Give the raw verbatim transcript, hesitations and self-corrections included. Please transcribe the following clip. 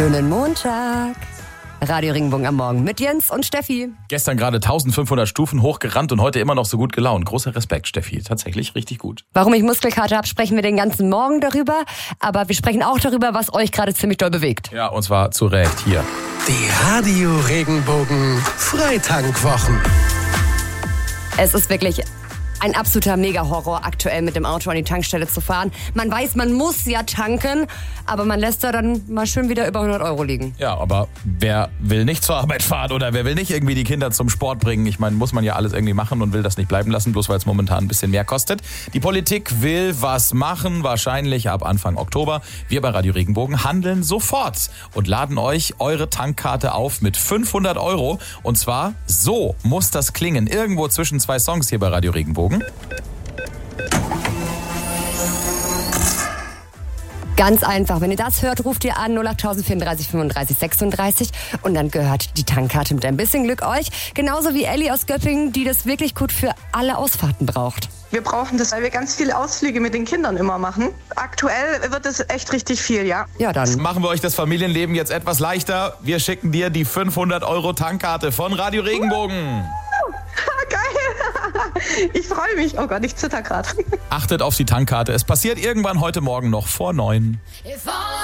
Schönen Montag. Radio Regenbogen am Morgen mit Jens und Steffi. Gestern gerade eintausendfünfhundert Stufen hochgerannt und heute immer noch so gut gelaunt. Großer Respekt, Steffi. Tatsächlich richtig gut. Warum ich Muskelkater habe, sprechen wir den ganzen Morgen darüber. Aber wir sprechen auch darüber, was euch gerade ziemlich doll bewegt. Ja, und zwar zu Recht hier. Die Radio Regenbogen Freitankwwochen. Es ist wirklich ein absoluter Mega-Horror, aktuell mit dem Auto an die Tankstelle zu fahren. Man weiß, man muss ja tanken, aber man lässt da dann mal schön wieder über hundert Euro liegen. Ja, aber wer will nicht zur Arbeit fahren oder wer will nicht irgendwie die Kinder zum Sport bringen? Ich meine, muss man ja alles irgendwie machen und will das nicht bleiben lassen, bloß weil es momentan ein bisschen mehr kostet. Die Politik will was machen, wahrscheinlich ab Anfang Oktober. Wir bei Radio Regenbogen handeln sofort und laden euch eure Tankkarte auf mit fünfhundert Euro. Und zwar so muss das klingen, irgendwo zwischen zwei Songs hier bei Radio Regenbogen. Ganz einfach, wenn ihr das hört, ruft ihr an null acht vierunddreißig fünfunddreißig sechsunddreißig und dann gehört die Tankkarte mit ein bisschen Glück euch. Genauso wie Elli aus Göppingen, die das wirklich gut für alle Ausfahrten braucht. Wir brauchen das, weil wir ganz viele Ausflüge mit den Kindern immer machen. Aktuell wird es echt richtig viel, ja. Ja, dann Machen wir euch das Familienleben jetzt etwas leichter. Wir schicken dir die fünfhundert Euro Tankkarte von Radio Regenbogen. Geil! Ich freue mich. Oh Gott, ich zitter gerade. Achtet auf die Tankkarte. Es passiert irgendwann heute Morgen noch vor neun.